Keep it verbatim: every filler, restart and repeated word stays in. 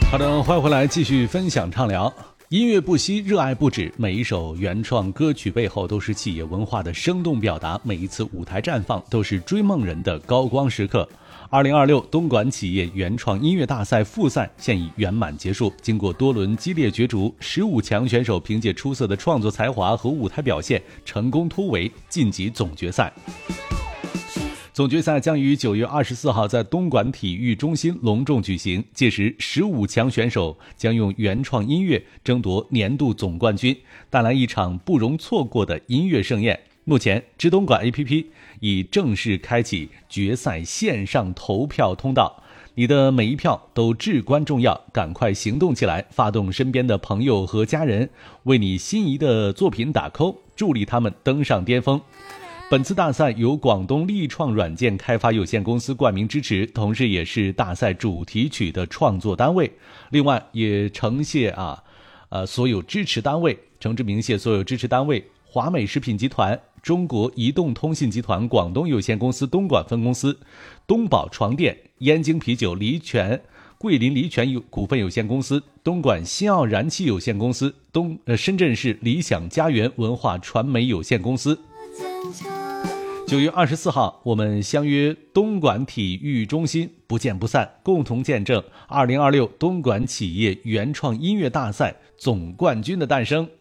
好的，欢迎回来，继续分享畅聊。音乐不息，热爱不止，每一首原创歌曲背后都是企业文化的生动表达，每一次舞台绽放都是追梦人的高光时刻。二零二六东莞企业原创音乐大赛复赛现已圆满结束，经过多轮激烈角逐，十五强选手凭借出色的创作才华和舞台表现，成功突围晋级总决赛。总决赛将于九月二十四号在东莞体育中心隆重举行，届时十五强选手将用原创音乐争夺年度总冠军，带来一场不容错过的音乐盛宴。目前知东莞 A P P 已正式开启决赛线上投票通道，你的每一票都至关重要，赶快行动起来，发动身边的朋友和家人，为你心仪的作品打 call， 助力他们登上巅峰。本次大赛由广东力创软件开发有限公司冠名支持，同时也是大赛主题曲的创作单位。另外也诚谢啊，呃，所有支持单位，诚挚鸣谢所有支持单位：华美食品集团、中国移动通信集团广东有限公司东莞分公司、东宝床垫、燕京啤酒黎泉、桂林黎泉有股份有限公司、东莞新奥燃气有限公司、东呃深圳市理想家园文化传媒有限公司。九月二十四号，我们相约东莞体育中心，不见不散，共同见证二零二六东莞企业原创音乐大赛总冠军的诞生。